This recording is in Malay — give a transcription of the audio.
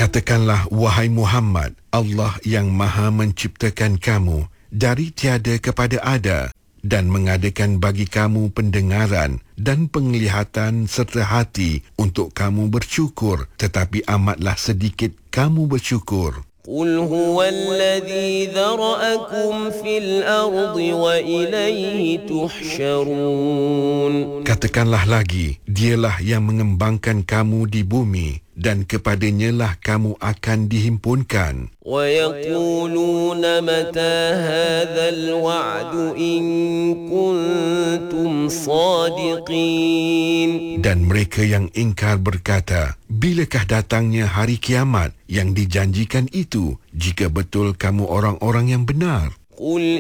Katakanlah, wahai Muhammad, Allah yang Maha menciptakan kamu dari tiada kepada ada dan mengadakan bagi kamu pendengaran dan penglihatan serta hati untuk kamu bersyukur, tetapi amatlah sedikit kamu bersyukur. قل هو الذي ذرأكم في الأرض وإليه تحشرون. Katakanlah lagi, dialah yang mengembangkan kamu di bumi dan kepadanya lah kamu akan dihimpunkan. ويقولون متى هذا الوعد إن كنتم صادقين. Dan mereka yang ingkar berkata, bilakah datangnya hari kiamat yang dijanjikan itu, jika betul kamu orang-orang yang benar? قل